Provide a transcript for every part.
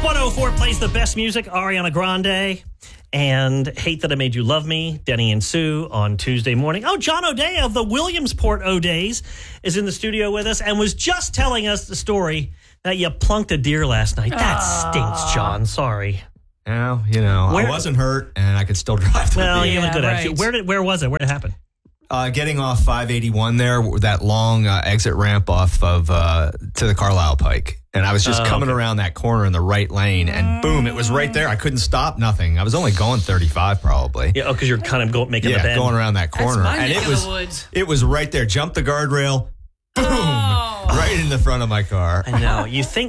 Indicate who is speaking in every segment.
Speaker 1: Wink 104 plays the best music, Ariana Grande, and Hate That I Made You Love Me, Denny and Sue on Tuesday morning. Oh, John O'Day of the Williamsport O'Days is in the studio with us and was just telling us the story that you plunked a deer last night. That stinks, John. Sorry.
Speaker 2: Well, I wasn't hurt and I could still drive.
Speaker 1: Well, you have a good attitude. Where was it? Where did it happen?
Speaker 2: Getting off 581 there, that long exit ramp off of to the Carlisle Pike. And I was just coming around that corner in the right lane, and boom, it was right there. I couldn't stop, nothing. I was only going 35 probably.
Speaker 1: Yeah, because you're kind of making the bend.
Speaker 2: Going around that corner.
Speaker 3: That's my
Speaker 2: and
Speaker 3: neck of the woods.
Speaker 2: It was right there. Jumped the guardrail, boom, right in the front of my car.
Speaker 1: I know.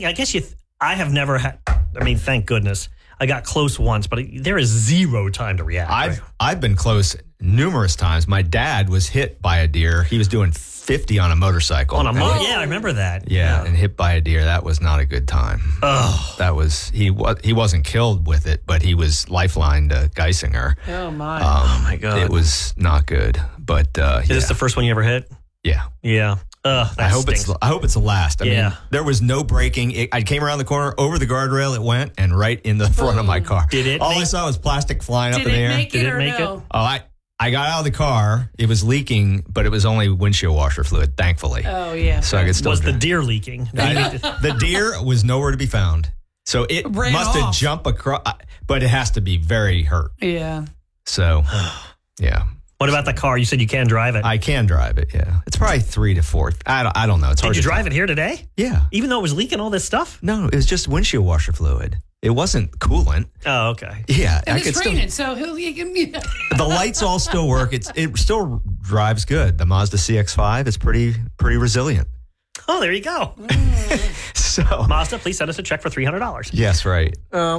Speaker 1: I have never had, thank goodness. I got close once, but there is zero time to react.
Speaker 2: I've been close numerous times. My dad was hit by a deer. He was doing 50 on a motorcycle.
Speaker 1: Yeah, I remember that.
Speaker 2: Yeah, and hit by a deer. That was not a good time.
Speaker 1: Oh,
Speaker 2: that was he wasn't killed with it, but he was lifelined to Geisinger.
Speaker 3: Oh my!
Speaker 1: Oh my God!
Speaker 2: It was not good. But
Speaker 1: is this the first one you ever hit?
Speaker 2: Yeah.
Speaker 1: Yeah.
Speaker 2: I hope it's the last. I mean, there was no braking. I came around the corner, over the guardrail, it went, and right in the front of my car.
Speaker 1: Did it?
Speaker 2: I saw was plastic flying up in the air.
Speaker 3: Did it make it?
Speaker 2: Oh, I got out of the car. It was leaking, but it was only windshield washer fluid, thankfully.
Speaker 3: Oh, yeah.
Speaker 2: So I could still
Speaker 1: the deer leaking?
Speaker 2: The deer was nowhere to be found. So it must have jumped across, but it has to be very hurt.
Speaker 3: Yeah.
Speaker 2: So, yeah.
Speaker 1: What about the car? You said you can drive it.
Speaker 2: I can drive it, yeah. It's probably 3 to 4. I don't know. It's hard
Speaker 1: Did you
Speaker 2: to
Speaker 1: drive it here today?
Speaker 2: Yeah.
Speaker 1: Even though it was leaking all this stuff?
Speaker 2: No, it was just windshield washer fluid. It wasn't coolant.
Speaker 1: Oh, okay.
Speaker 2: Yeah.
Speaker 3: And it's raining, so
Speaker 2: the lights all still work. It still drives good. The Mazda CX-5 is pretty resilient.
Speaker 1: Oh, there you go.
Speaker 2: So
Speaker 1: Mazda, please send us a check for $300.
Speaker 2: Yes, right.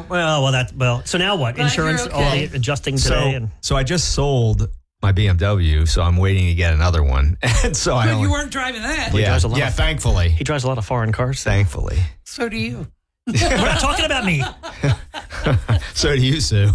Speaker 1: So now what? Insurance adjusting today.
Speaker 2: So I just sold my BMW, so I'm waiting to get another one. And so
Speaker 3: you weren't driving that.
Speaker 2: Yeah, thankfully.
Speaker 1: He drives a lot of foreign cars.
Speaker 2: Thankfully.
Speaker 3: So do you.
Speaker 1: We're not talking about me.
Speaker 2: So do you, Sue.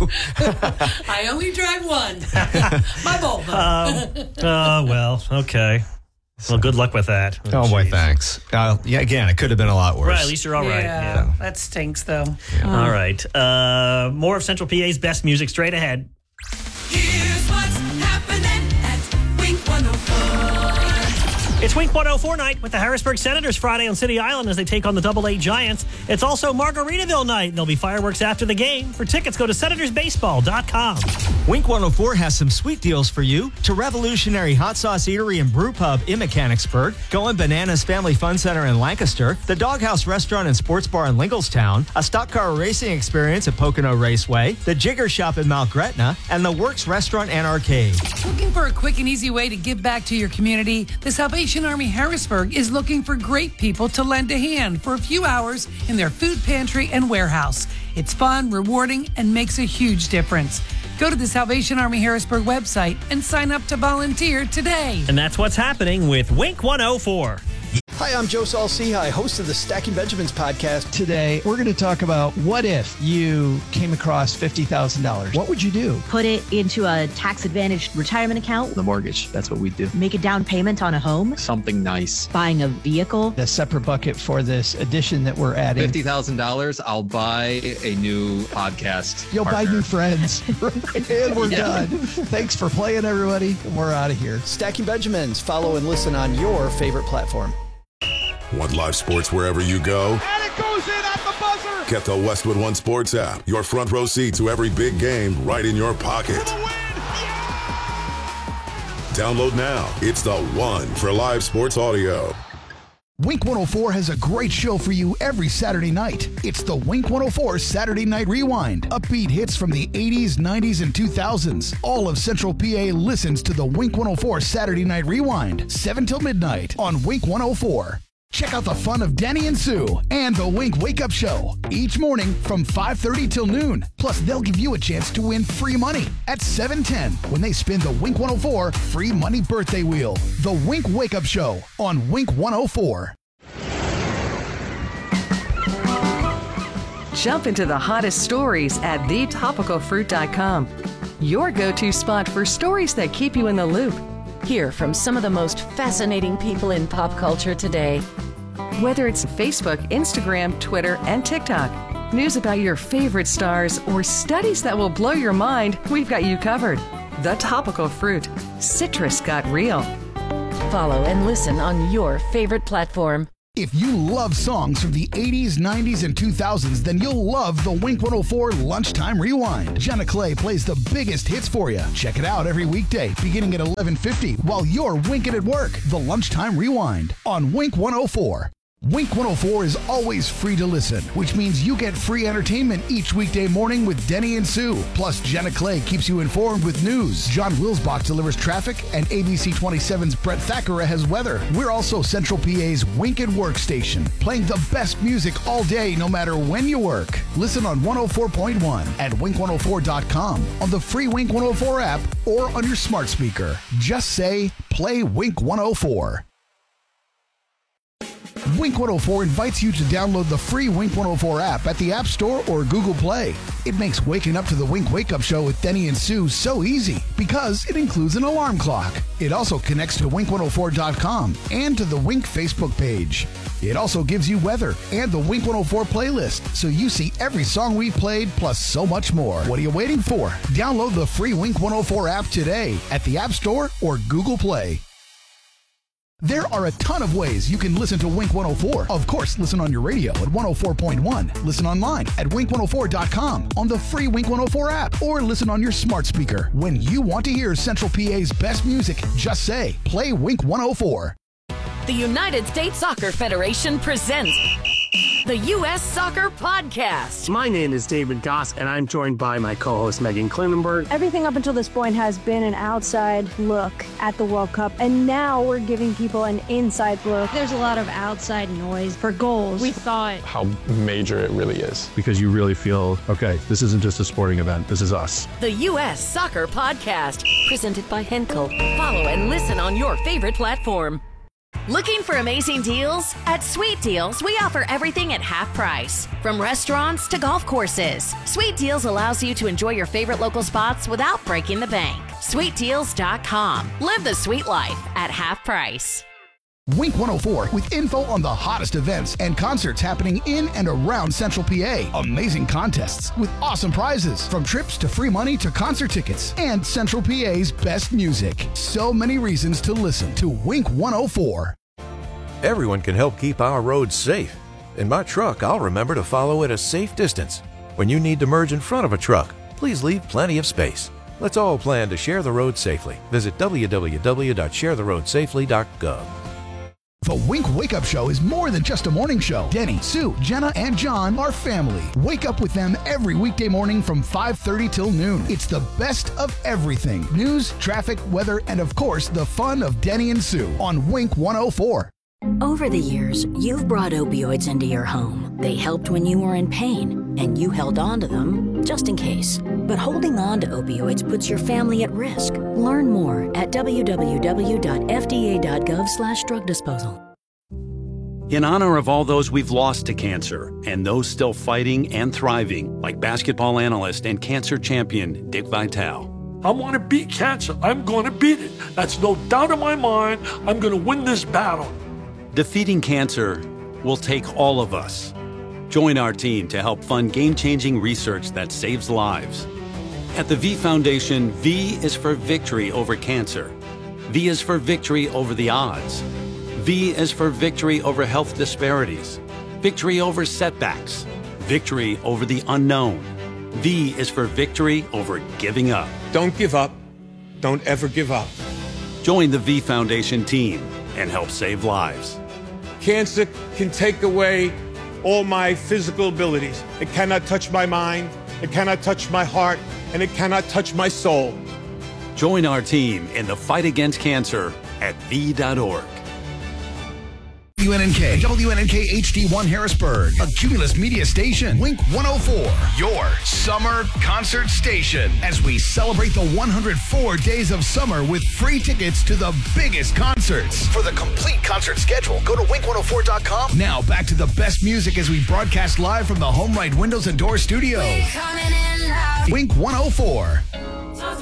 Speaker 3: I only drive one. My Volvo.
Speaker 1: Well, okay. Well, good luck with that.
Speaker 2: Oh boy, thanks. Again, it could have been a lot worse.
Speaker 1: Right, at least you're all right.
Speaker 3: Yeah, that stinks, though.
Speaker 1: Yeah. All right. More of Central PA's best music straight ahead.
Speaker 4: Here's what's happening at Wink 104.
Speaker 1: It's Wink 104 night with the Harrisburg Senators Friday on City Island as they take on the AA Giants. It's also Margaritaville night. There'll be fireworks after the game. For tickets, go to senatorsbaseball.com.
Speaker 2: Wink 104 has some sweet deals for you. To Revolutionary Hot Sauce Eatery and Brew Pub in Mechanicsburg, Going Bananas Family Fun Center in Lancaster, the Doghouse Restaurant and Sports Bar in Lingelstown, a stock car racing experience at Pocono Raceway, the Jigger Shop in Mount Gretna, and the Works Restaurant and Arcade.
Speaker 3: Looking for a quick and easy way to give back to your community? The Salvation Army Harrisburg is looking for great people to lend a hand for a few hours in their food pantry and warehouse. It's fun, rewarding, and makes a huge difference. Go to the Salvation Army Harrisburg website and sign up to volunteer today.
Speaker 1: And that's what's happening with Wink 104.
Speaker 5: Hi, I'm Joe Saul-Sehy, host of the Stacking Benjamins podcast. Today, we're going to talk about what if you came across $50,000. What would you do?
Speaker 6: Put it into a tax-advantaged retirement account.
Speaker 7: The mortgage, that's what we do.
Speaker 6: Make a down payment on a home.
Speaker 7: Something nice.
Speaker 6: Buying a vehicle.
Speaker 5: A separate bucket for this addition that we're adding.
Speaker 7: $50,000, I'll buy a new podcast.
Speaker 5: You'll
Speaker 7: partner.
Speaker 5: buy new friends. And we're done. Thanks for playing, everybody. And we're out of here. Stacking Benjamins. Follow and listen on your favorite platform.
Speaker 8: Want live sports wherever you go?
Speaker 9: And it goes in at the buzzer!
Speaker 8: Get the Westwood One Sports app. Your front row seat to every big game right in your pocket. Download now. It's the one for live sports audio.
Speaker 9: Wink 104 has a great show for you every Saturday night. It's the Wink 104 Saturday Night Rewind. Upbeat hits from the 80s, 90s, and 2000s. All of Central PA listens to the Wink 104 Saturday Night Rewind, 7 till midnight on Wink 104. Check out the fun of Denny and Sue and the Wink Wake Up Show each morning from 5:30 till noon. Plus, they'll give you a chance to win free money at 7:10 when they spin the Wink 104 free money birthday wheel. The Wink Wake Up Show on Wink 104.
Speaker 10: Jump into the hottest stories at thetopicalfruit.com. Your go-to spot for stories that keep you in the loop.
Speaker 11: Hear from some of the most fascinating people in pop culture today.
Speaker 10: Whether it's Facebook, Instagram, Twitter, and TikTok, News about your favorite stars or studies that will blow your mind, we've got you covered. The Topical Fruit. Citrus got real.
Speaker 11: Follow and listen on your favorite platform.
Speaker 9: If you love songs from the 80s, 90s, and 2000s, then you'll love the Wink 104 Lunchtime Rewind. Jenna Clay plays the biggest hits for you. Check it out every weekday, beginning at 11:50, while you're winking at work. The Lunchtime Rewind on Wink 104. Wink 104 is always free to listen, which means you get free entertainment each weekday morning with Denny and Sue. Plus, Jenna Clay keeps you informed with news. John Wilsbach delivers traffic, and ABC 27's Brett Thackeray has weather. We're also Central PA's Wink at Work station, playing the best music all day, no matter when you work. Listen on 104.1 at wink104.com, on the free Wink 104 app, or on your smart speaker. Just say, play Wink 104. Wink 104 invites you to download the free Wink 104 app at the App Store or Google Play. It makes waking up to the Wink Wake Up Show with Denny and Sue so easy because it includes an alarm clock. It also connects to wink104.com and to the Wink Facebook page. It also gives you weather and the Wink 104 playlist, so you see every song we've played plus so much more. What are you waiting for? Download the free Wink 104 app today at the App Store or Google Play. There are a ton of ways you can listen to Wink 104. Of course, listen on your radio at 104.1. Listen online at wink104.com, on the free Wink 104 app, or listen on your smart speaker. When you want to hear Central PA's best music, just say, play Wink 104.
Speaker 11: The United States Soccer Federation presents the U.S. Soccer Podcast.
Speaker 12: My name is David Goss, and I'm joined by my co-host Megan Klinenberg.
Speaker 13: Everything up until this point has been an outside look at the World Cup, and now we're giving people an inside look. There's a lot of outside noise for goals. We thought
Speaker 14: how major it really is, because you really feel, okay, this isn't just a sporting event, this is us.
Speaker 11: The U.S. Soccer Podcast, presented by Henkel. Follow and listen on your favorite platform. Looking for amazing deals? At Sweet Deals, we offer everything at half price. From restaurants to golf courses, Sweet Deals allows you to enjoy your favorite local spots without breaking the bank. SweetDeals.com. Live the sweet life at half price.
Speaker 9: Wink 104 with info on the hottest events and concerts happening in and around Central PA. Amazing contests with awesome prizes, from trips to free money to concert tickets, and Central PA's best music. So many reasons to listen to Wink 104.
Speaker 15: Everyone can help keep our roads safe. In my truck, I'll remember to follow at a safe distance. When you need to merge in front of a truck, please leave plenty of space. Let's all plan to share the road safely. Visit www.sharetheroadsafely.gov.
Speaker 9: The Wink Wake Up Show is more than just a morning show. Denny, Sue, Jenna, and John are family. Wake up with them every weekday morning from 5:30 till noon. It's the best of everything. News, traffic, weather, and of course, the fun of Denny and Sue on Wink 104.
Speaker 16: Over the years, you've brought opioids into your home. They helped when you were in pain, and you held on to them just in case. But holding on to opioids puts your family at risk. Learn more at www.fda.gov/drug disposal.
Speaker 17: In honor of all those we've lost to cancer and those still fighting and thriving, like basketball analyst and cancer champion Dick Vitale.
Speaker 18: I want to beat cancer. I'm going to beat it. That's no doubt in my mind. I'm going to win this battle.
Speaker 17: Defeating cancer will take all of us. Join our team to help fund game-changing research that saves lives. At the V Foundation, V is for victory over cancer. V is for victory over the odds. V is for victory over health disparities, victory over setbacks, victory over the unknown. V is for victory over giving up.
Speaker 19: Don't give up. Don't ever give up.
Speaker 17: Join the V Foundation team and help save lives.
Speaker 19: Cancer can take away all my physical abilities. It cannot touch my mind, it cannot touch my heart, and it cannot touch my soul.
Speaker 17: Join our team in the fight against cancer at V.org.
Speaker 9: WNNK HD1 Harrisburg, a Cumulus Media station. Wink 104, your summer concert station. As we celebrate the 104 days of summer with free tickets to the biggest concerts. For the complete concert schedule, go to wink104.com. Now back to the best music as we broadcast live from the Home Right Windows and Door studio. Wink 104.